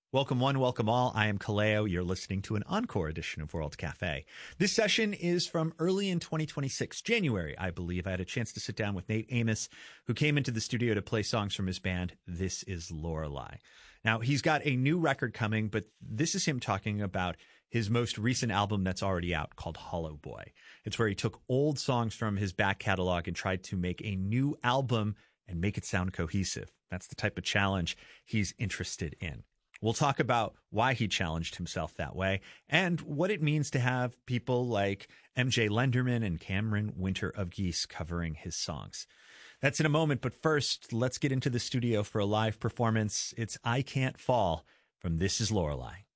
Welcome one, welcome all. I am Kaleo. You're listening to an encore edition of World Cafe. This session is from early in 2026, January, I believe. I had a chance to sit down with Nate Amos, who came into the studio to play songs from his band, This Is Lorelei. Now, he's got a new record coming, but this is him talking about his most recent album that's already out called Hollow Boy. It's where he took old songs from his back catalog and tried to make a new album and make it sound cohesive. That's the type of challenge he's interested in. We'll talk about why he challenged himself that way and what it means to have people like MJ Lenderman and Cameron Winter of Geese covering his songs. That's in a moment, but first, let's get into the studio for a live performance. It's I Can't Fall from This Is Lorelei.